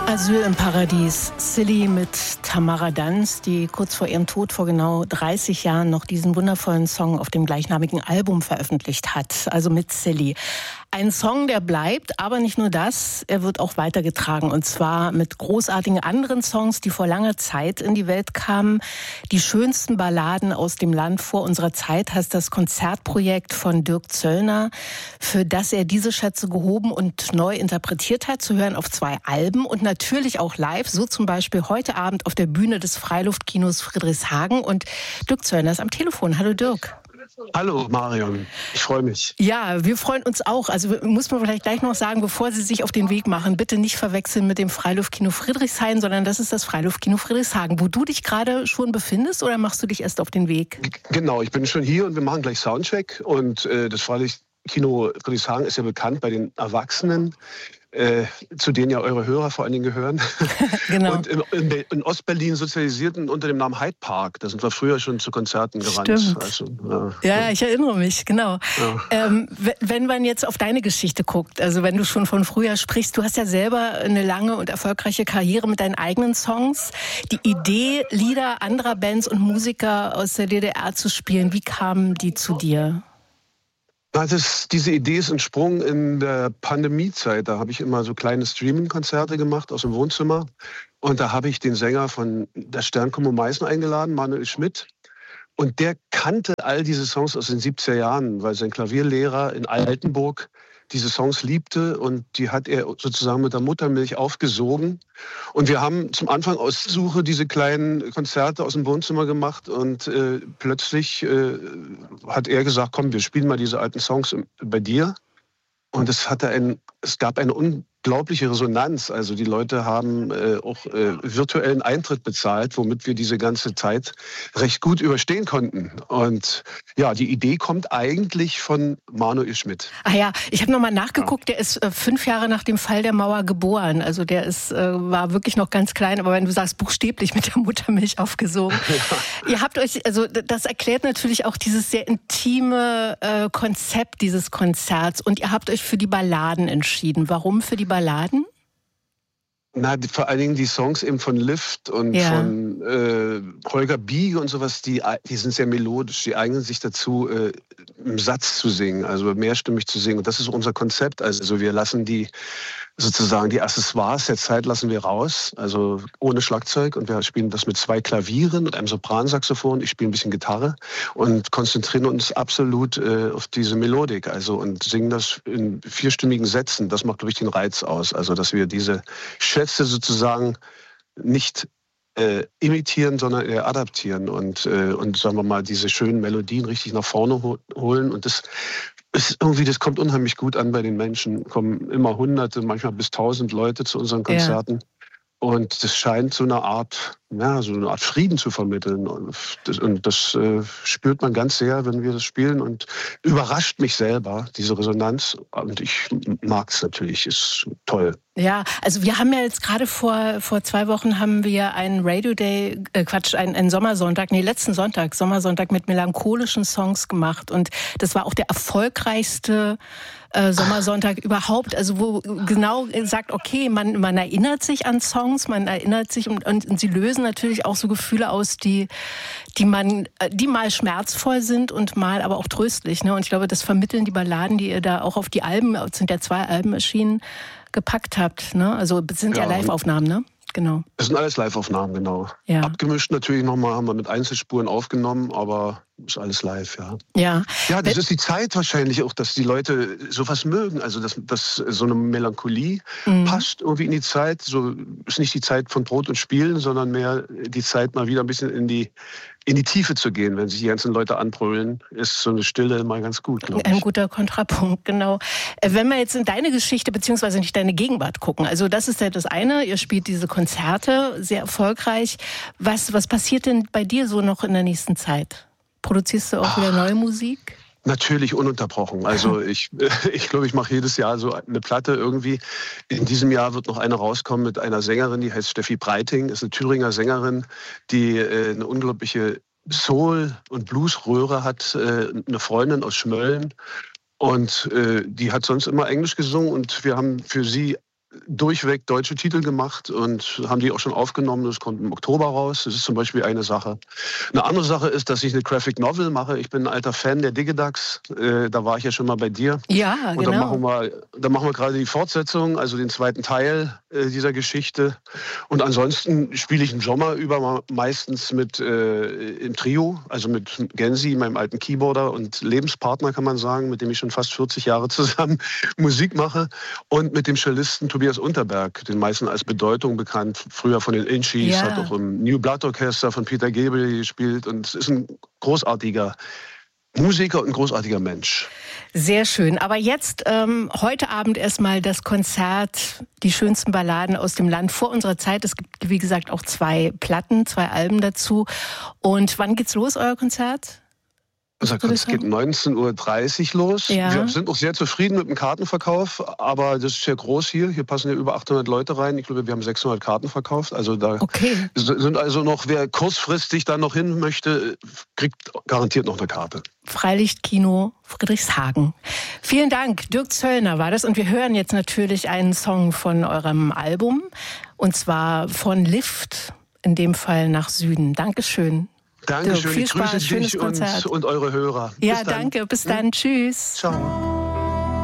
Asyl im Paradies. Silly mit Tamara Danz, die kurz vor ihrem Tod vor genau 30 Jahren noch diesen wundervollen Song auf dem gleichnamigen Album veröffentlicht hat. Also mit Silly. Ein Song, der bleibt, aber nicht nur das, er wird auch weitergetragen. Und zwar mit großartigen anderen Songs, die vor langer Zeit in die Welt kamen. Die schönsten Balladen aus dem Land vor unserer Zeit heißt das Konzertprojekt von Dirk Zöllner, für das er diese Schätze gehoben und neu interpretiert hat, zu hören auf 2 Alben und natürlich auch live, so zum Beispiel heute Abend auf der Bühne des Freiluftkinos Friedrichshagen. Und Dirk Zöllner ist am Telefon. Hallo Dirk. Hallo Marion, ich freue mich. Ja, wir freuen uns auch. Also muss man vielleicht gleich noch sagen, bevor Sie sich auf den Weg machen, bitte nicht verwechseln mit dem Freiluftkino Friedrichshain, sondern das ist das Freiluftkino Friedrichshagen, wo du dich gerade schon befindest, oder machst du dich erst auf den Weg? Genau, ich bin schon hier und wir machen gleich Soundcheck und das Freiluftkino Friedrichshagen ist ja bekannt bei den Erwachsenen, zu denen ja eure Hörer vor allen Dingen gehören. Genau. Und in Ostberlin sozialisierten unter dem Namen Hyde Park. Da sind wir früher schon zu Konzerten gerannt. Stimmt. Also, ja, ich erinnere mich, genau. Ja. Wenn man jetzt auf deine Geschichte guckt, also wenn du schon von früher sprichst, du hast ja selber eine lange und erfolgreiche Karriere mit deinen eigenen Songs. Die Idee, Lieder anderer Bands und Musiker aus der DDR zu spielen, wie kamen die zu dir? Diese Idee ist entsprungen in der Pandemiezeit. Da habe ich immer so kleine Streaming-Konzerte gemacht aus dem Wohnzimmer. Und da habe ich den Sänger von der Sternkombo Meißen eingeladen, Manuel Schmidt. Und der kannte all diese Songs aus den 70er Jahren, weil sein Klavierlehrer in Altenburg diese Songs liebte. Und die hat er sozusagen mit der Muttermilch aufgesogen. Und wir haben zum Anfang aus Suche diese kleinen Konzerte aus dem Wohnzimmer gemacht. Und plötzlich hat er gesagt, komm, wir spielen mal diese alten Songs bei dir. Und es gab eine unglaubliche Resonanz. Also die Leute haben auch virtuellen Eintritt bezahlt, womit wir diese ganze Zeit recht gut überstehen konnten. Und ja, die Idee kommt eigentlich von Manuel Schmidt. Ah ja, ich habe nochmal nachgeguckt, der ist 5 Jahre nach dem Fall der Mauer geboren. Also der war wirklich noch ganz klein, aber wenn du sagst, buchstäblich mit der Muttermilch aufgesogen. Ja. Ihr habt euch, also das erklärt natürlich auch dieses sehr intime Konzept dieses Konzerts. Und ihr habt euch für die Balladen entschieden. Warum für die Balladen? Vor allen Dingen die Songs eben von Lift und von Holger Biege und sowas, die sind sehr melodisch. Die eignen sich dazu, im Satz zu singen, also mehrstimmig zu singen. Und das ist unser Konzept. Also wir lassen die Accessoires der Zeit lassen wir raus, also ohne Schlagzeug. Und wir spielen das mit 2 Klavieren und einem Sopransaxophon. Ich spiele ein bisschen Gitarre und konzentrieren uns absolut auf diese Melodik. Also und singen das in 4-stimmigen Sätzen. Das macht, glaube ich, den Reiz aus. Also dass wir diese Schätze sozusagen nicht imitieren, sondern eher adaptieren und sagen wir mal, diese schönen Melodien richtig nach vorne holen. Und das kommt unheimlich gut an bei den Menschen. Kommen immer Hunderte, manchmal bis 1000 Leute zu unseren Konzerten. Ja. Und das scheint so eine Art Frieden zu vermitteln. Und das spürt man ganz sehr, wenn wir das spielen. Und überrascht mich selber, diese Resonanz. Und ich mag es natürlich, ist toll. Ja, also wir haben ja jetzt gerade vor 2 Wochen haben wir einen Radio Day, einen Sommersonntag, letzten Sonntag, Sommersonntag mit melancholischen Songs gemacht. Und das war auch der erfolgreichste Sommersonntag überhaupt, also wo genau sagt, okay, man erinnert sich an Songs, man erinnert sich und sie lösen natürlich auch so Gefühle aus, die mal schmerzvoll sind und mal aber auch tröstlich, ne? Und ich glaube, das vermitteln die Balladen, die ihr da auch auf die Alben, es sind ja 2 Alben erschienen, gepackt habt, ne? Also das sind ja Live-Aufnahmen, ne? Genau. Das sind alles Live-Aufnahmen, genau. Ja. Abgemischt natürlich nochmal, haben wir mit Einzelspuren aufgenommen, aber ist alles live, ja. Ja. Ja, das ist die Zeit wahrscheinlich auch, dass die Leute sowas mögen. Also, dass so eine Melancholie passt irgendwie in die Zeit. So ist nicht die Zeit von Brot und Spielen, sondern mehr die Zeit, mal wieder ein bisschen in die Tiefe zu gehen. Wenn sich die ganzen Leute anbrüllen, ist so eine Stille mal ganz gut, glaube ich. Ein guter Kontrapunkt, genau. Wenn wir jetzt in deine Geschichte, beziehungsweise nicht deine Gegenwart gucken, also das ist ja das eine, ihr spielt diese Konzerte, sehr erfolgreich. Was passiert denn bei dir so noch in der nächsten Zeit? Produzierst du auch wieder neue Musik? Natürlich ununterbrochen. Also ich glaube, ich mache jedes Jahr so eine Platte irgendwie. In diesem Jahr wird noch eine rauskommen mit einer Sängerin, die heißt Steffi Breiting, ist eine Thüringer Sängerin, die eine unglaubliche Soul- und Bluesröhre hat, eine Freundin aus Schmölln. Und die hat sonst immer Englisch gesungen und wir haben für sie durchweg deutsche Titel gemacht und haben die auch schon aufgenommen. Das kommt im Oktober raus. Das ist zum Beispiel eine Sache. Eine andere Sache ist, dass ich eine Graphic Novel mache. Ich bin ein alter Fan der Digidax. Da war ich ja schon mal bei dir. Ja, und genau. dann machen wir gerade die Fortsetzung, also den zweiten Teil dieser Geschichte. Und ansonsten spiele ich im Sommer über meistens im Trio, also mit Gensi, meinem alten Keyboarder und Lebenspartner, kann man sagen, mit dem ich schon fast 40 Jahre zusammen Musik mache. Und mit dem Cellisten Tobias Unterberg, den meisten als Bedeutung bekannt, früher von den Inchis, hat auch im New Blood Orchester von Peter Gabriel gespielt und ist ein großartiger Musiker und ein großartiger Mensch. Sehr schön. Aber jetzt heute Abend erstmal das Konzert, die schönsten Balladen aus dem Land vor unserer Zeit. Es gibt, wie gesagt, auch 2 Platten, 2 Alben dazu. Und wann geht's los, euer Konzert? Es geht 19:30 Uhr los. Ja. Wir sind auch sehr zufrieden mit dem Kartenverkauf, aber das ist sehr groß hier. Hier passen ja über 800 Leute rein. Ich glaube, wir haben 600 Karten verkauft. Also da sind also noch, wer kurzfristig da noch hin möchte, kriegt garantiert noch eine Karte. Freilichtkino Friedrichshagen. Vielen Dank. Dirk Zöllner war das. Und wir hören jetzt natürlich einen Song von eurem Album. Und zwar von Lift, in dem Fall Nach Süden. Dankeschön. Dankeschön, viel ich grüße Spaß, dich und eure Hörer. Ja, danke, bis dann, tschüss. Ciao.